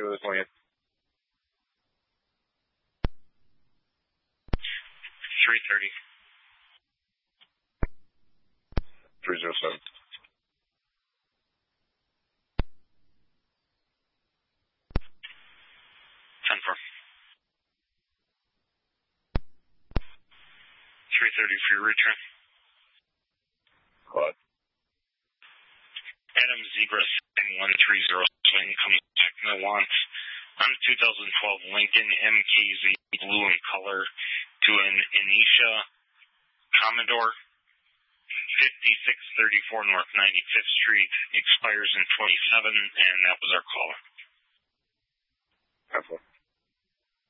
you with this one. 330. 307. 10-4. 330 for your return. What? Adam Zebra 130 swing comes back and wants on a 2012 Lincoln MKZ blue in color to an Anisha Commodore 5634 North 95th Street, expires in 27, and that was our caller. Have fun.